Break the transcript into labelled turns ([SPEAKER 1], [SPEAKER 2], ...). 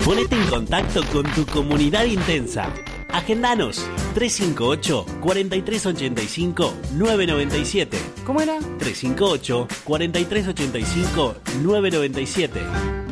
[SPEAKER 1] Ponete en contacto con tu comunidad intensa. Agendanos 358-4385-997.
[SPEAKER 2] ¿Cómo era?
[SPEAKER 1] 358-4385-997.